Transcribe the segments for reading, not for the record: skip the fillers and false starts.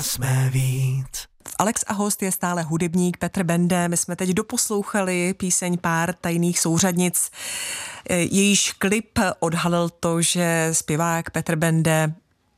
Jsme víc. Alex a host je stále hudebník Petr Bende. My jsme teď doposlouchali píseň Pár tajných souřadnic. Jejíž klip odhalil to, že zpěvák Petr Bende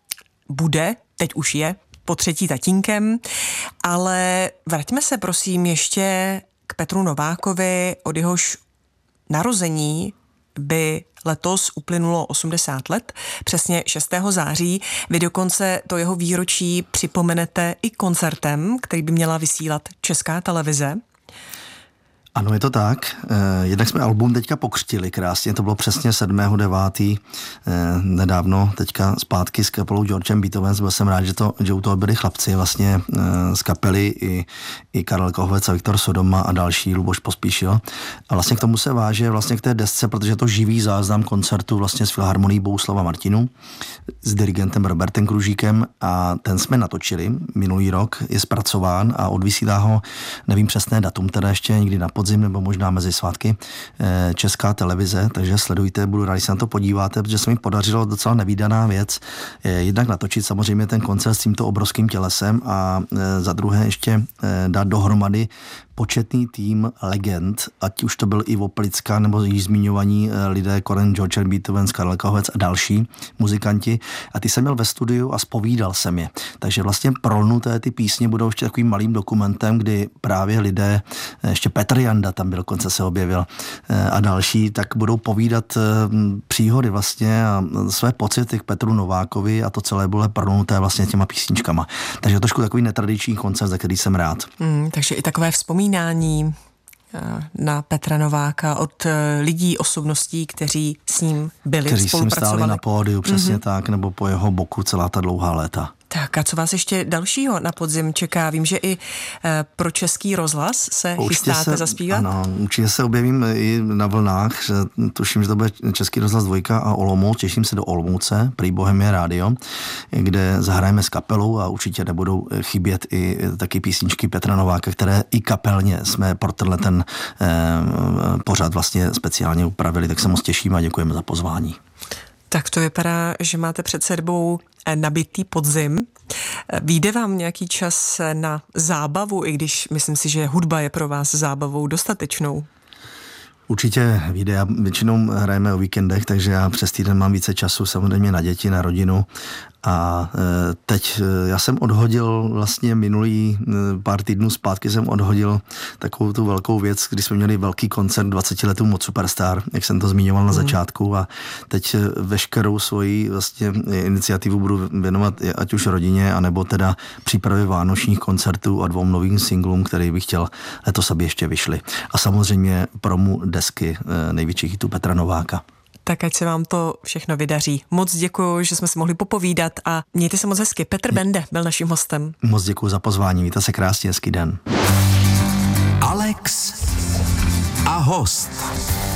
teď už je, po třetí tatínkem, ale vraťme se prosím ještě k Petru Novákovi, od jehož narození by letos uplynulo 80 let, přesně 6. září. Vy dokonce to jeho výročí připomenete i koncertem, který by měla vysílat Česká televize. Ano, je to tak. Jednak jsme album teďka pokřtili krásně, to bylo přesně 7.9. Nedávno teďka zpátky s kapelou Georgem Beethoven. Byl jsem rád, že u toho byli chlapci vlastně z kapely i Karel Kohovec a Viktor Sodoma a další, Luboš Pospíšil. A vlastně k tomu se váže vlastně k té desce, protože je to živý záznam koncertu vlastně s Filharmonií Bohuslava Martinu s dirigentem Robertem Kružíkem a ten jsme natočili minulý rok, je zpracován a odvysílá ho, nevím přesné datum, teda ještě někdy na podzim nebo možná mezi svátky, Česká televize, takže sledujte, budu rád, když se na to podíváte, protože se mi podařilo docela nevídaná věc, jednak natočit samozřejmě ten koncert s tímto obrovským tělesem a za druhé ještě dát dohromady početný tým legend, ať už to byl Ivo Plicka nebo již zmiňovaní lidé Koren George Beethoven, Karel Kohovec a další muzikanti. A ty jsem měl ve studiu a zpovídal jsem je. Takže vlastně prolnuté ty písně budou ještě takovým malým dokumentem, kdy právě lidé, ještě Petr Janda tam byl, konce se objevil a další, tak budou povídat příhody vlastně a své pocity k Petru Novákovi a to celé bylo prolnuté vlastně těma písničkama. Takže trošku takový netradiční koncert, za který jsem rád. Takže i takové vzpomínání na Petra Nováka od lidí, osobností, kteří s ním byli, kteří spolupracovali. Kteří stáli na pódiu, přesně tak, nebo po jeho boku celá ta dlouhá léta. Tak a co vás ještě dalšího na podzim čeká? Vím, že i pro Český rozhlas se chystáte zaspívat? Ano, určitě se objevím i na vlnách, že tuším, že to bude Český rozhlas 2 a Olomouc, těším se do Olomouce, prý Bohemia Radio, kde zahrajeme s kapelou a určitě nebudou chybět i taky písničky Petra Nováka, které i kapelně jsme pro ten pořad vlastně speciálně upravili, tak se moc těším a děkujeme za pozvání. Tak to vypadá, že máte před sebou nabitý podzim. Vyjde vám nějaký čas na zábavu, i když myslím si, že hudba je pro vás zábavou dostatečnou? Určitě vyjde. Já většinou hrajeme o víkendech, takže já přes týden mám více času samozřejmě na děti, na rodinu. A teď já jsem odhodil vlastně minulý pár týdnů zpátky jsem odhodil takovou tu velkou věc, kdy jsme měli velký koncert 20 letů Moc Superstar, jak jsem to zmiňoval na začátku a teď veškerou svoji vlastně iniciativu budu věnovat ať už rodině, anebo teda přípravě vánočních koncertů a 2 novým singlům, který bych chtěl letos, aby ještě vyšly. A samozřejmě promu desky největších hitů Petra Nováka. Tak ať se vám to všechno vydaří. Moc děkuji, že jsme si mohli popovídat a mějte se moc hezky. Petr Bende byl naším hostem. Moc děkuji za pozvání, mějte se krásně, hezký den. Alex a host.